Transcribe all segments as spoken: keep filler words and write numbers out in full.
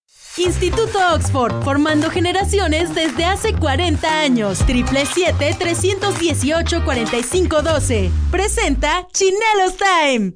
Instituto Oxford, formando generaciones desde hace cuarenta años. Triple siete, trescientos dieciocho, cuarenta y cinco doce. Presenta Chinelos Time.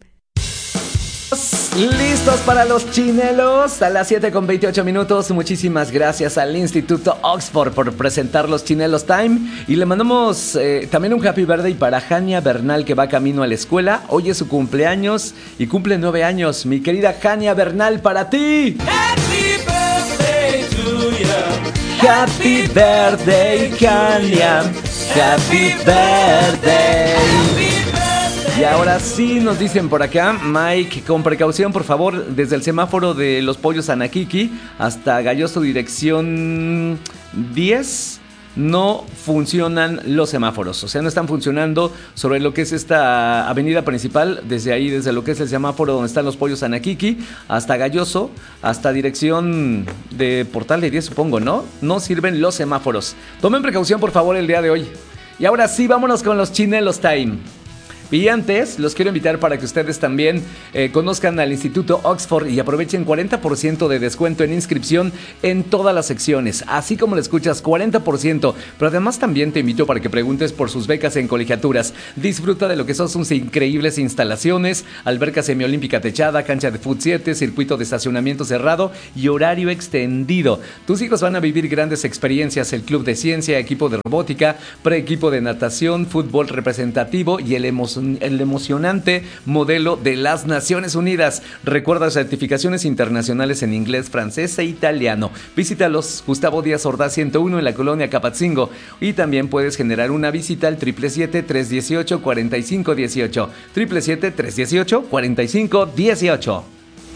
Listos para los chinelos a las siete con veintiocho minutos. Muchísimas gracias al Instituto Oxford por presentar los Chinelos Time. Y le mandamos eh, también un happy birthday para Jania Bernal, que va camino a la escuela. Hoy es su cumpleaños y cumple nueve años. Mi querida Jania Bernal, para ti. Happy birthday to you. Happy birthday, Jania. Happy birthday. Y ahora sí nos dicen por acá, Mike, con precaución por favor, desde el semáforo de los pollos Anaquiqui hasta Galloso dirección diez, no funcionan los semáforos. O sea, no están funcionando sobre lo que es esta avenida principal, desde ahí, desde lo que es el semáforo donde están los pollos Anaquiqui hasta Galloso, hasta dirección de Portal de diez, supongo, ¿no? No sirven los semáforos. Tomen precaución por favor el día de hoy. Y ahora sí, vámonos con los Chinelos Time. Y antes, los quiero invitar para que ustedes también eh, conozcan al Instituto Oxford y aprovechen cuarenta por ciento de descuento en inscripción en todas las secciones, así como lo escuchas, cuarenta por ciento. Pero además también te invito para que preguntes por sus becas en colegiaturas. Disfruta de lo que son sus increíbles instalaciones, alberca semiolímpica techada, cancha de fut siete, circuito de estacionamiento cerrado y horario extendido. Tus hijos van a vivir grandes experiencias, el club de ciencia, equipo de robótica, pre-equipo de natación, fútbol representativo y el emocionante el emocionante modelo de las Naciones Unidas. Recuerda certificaciones internacionales en inglés, francés e italiano. Visítalos, Gustavo Díaz Ordaz ciento uno en la colonia Capatzingo. Y también puedes generar una visita al triple siete, tres dieciocho, cuarenta y cinco dieciocho. triple siete, tres dieciocho, cuarenta y cinco dieciocho.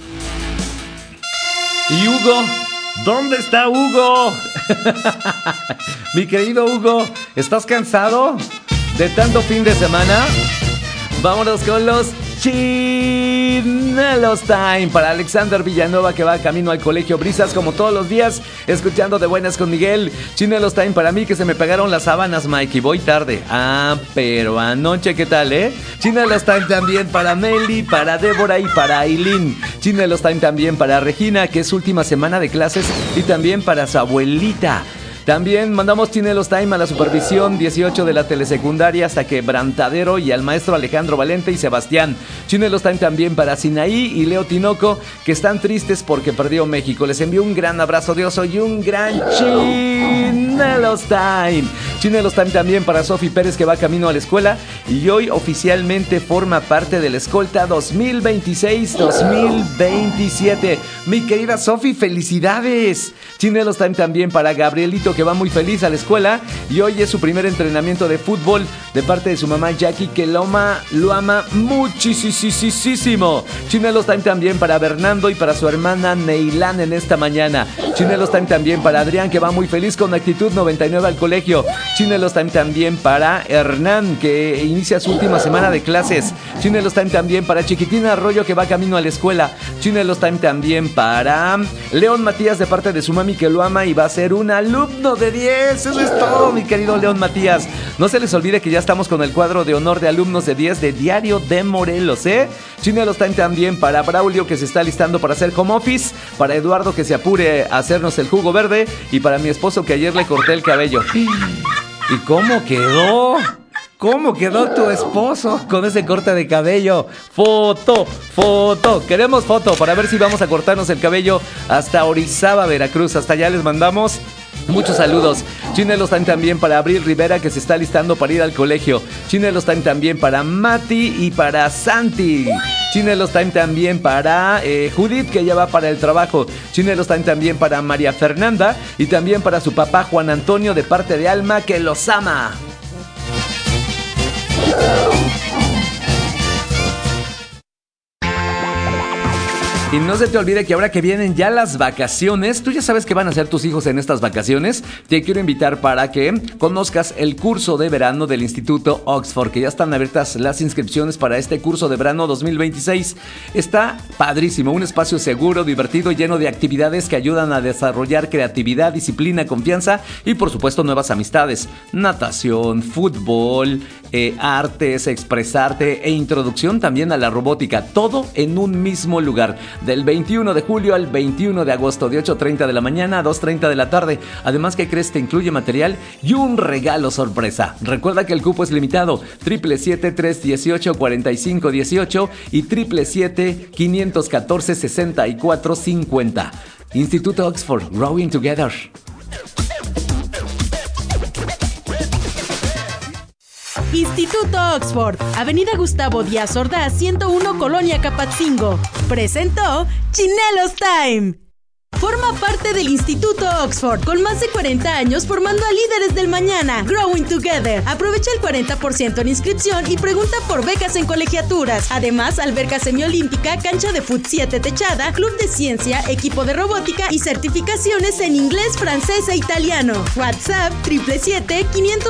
Y Hugo, ¿dónde está Hugo? Mi querido Hugo, ¿estás cansado de tanto fin de semana? Vámonos con los Chinelos Time para Alexander Villanueva, que va camino al colegio Brisas como todos los días, escuchando De Buenas con Miguel. Chinelos Time para mí, que se me pegaron las sábanas, Mike, y voy tarde. Ah, pero anoche, ¿qué tal, eh? Chinelos Time también para Meli, para Débora y para Aileen. Chinelos Time también para Regina, que es su última semana de clases, y también para su abuelita. También mandamos Chinelos Time a la supervisión dieciocho de la telesecundaria hasta Quebrantadero y al maestro Alejandro Valente y Sebastián. Chinelos Time también para Sinaí y Leo Tinoco, que están tristes porque perdió México. Les envío un gran abrazo de oso y un gran Chinelos Time. Chinelos Time también para Sofi Pérez, que va camino a la escuela y hoy oficialmente forma parte de la escolta dos mil veintiséis dos mil veintisiete. Mi querida Sofi, felicidades. Chinelos Time también para Gabrielito, que va muy feliz a la escuela y hoy es su primer entrenamiento de fútbol de parte de su mamá Jackie, que lo ama, lo ama muchísimo. Chinelos Time también para Bernardo y para su hermana Neilán en esta mañana. Chinelos Time también para Adrián, que va muy feliz con actitud noventa y nueve al colegio. Chinelos Time también para Hernán, que inicia su última semana de clases. Chinelos Time también para Chiquitina Arroyo, que va camino a la escuela. Chinelos Time también para León Matías, de parte de su mami, que lo ama y va a ser un alumno de diez. Eso es todo, mi querido León Matías. No se les olvide que ya estamos con el cuadro de honor de alumnos de diez de Diario de Morelos, ¿eh? Chinelos Time también para Braulio, que se está listando para hacer home office, para Eduardo, que se apure a hacernos el jugo verde, y para mi esposo, que ayer le corté el cabello. ¿Y cómo quedó? ¿Cómo quedó tu esposo con ese corte de cabello? Foto, foto. Queremos foto para ver si vamos a cortarnos el cabello hasta Orizaba, Veracruz. Hasta allá les mandamos muchos saludos. Chinelos Time también para Abril Rivera, que se está listando para ir al colegio. Chinelos Time también para Mati y para Santi. Chinelos Time también para eh, Judith, que ya va para el trabajo. Chinelos Time también para María Fernanda y también para su papá Juan Antonio, de parte de Alma, que los ama. Y no se te olvide que ahora que vienen ya las vacaciones, tú ya sabes qué van a hacer tus hijos en estas vacaciones. Te quiero invitar para que conozcas el curso de verano del Instituto Oxford, que ya están abiertas las inscripciones para este curso de verano dos mil veintiséis. Está padrísimo, un espacio seguro, divertido, lleno de actividades que ayudan a desarrollar creatividad, disciplina, confianza y por supuesto nuevas amistades. Natación, fútbol, eh, artes, expresarte e introducción también a la robótica. Todo en un mismo lugar. Del veintiuno de julio al veintiuno de agosto, de ocho treinta de la mañana a dos treinta de la tarde. Además, ¿qué crees? Te incluye material y un regalo sorpresa. Recuerda que el cupo es limitado. siete siete siete, tres uno ocho, cuatro cinco uno ocho y siete siete siete, cinco uno cuatro, seis cuatro cinco cero. Instituto Oxford, Growing Together. Instituto Oxford, Avenida Gustavo Díaz Ordaz, ciento uno, Colonia Capatzingo. Presentó Chinelos Time. Forma parte del Instituto Oxford, con más de cuarenta años formando a líderes del mañana. Growing Together. Aprovecha el cuarenta por ciento en inscripción y pregunta por becas en colegiaturas. Además, alberca semiolímpica, cancha de fut siete techada, club de ciencia, equipo de robótica y certificaciones en inglés, francés e italiano. WhatsApp siete siete siete, quinientos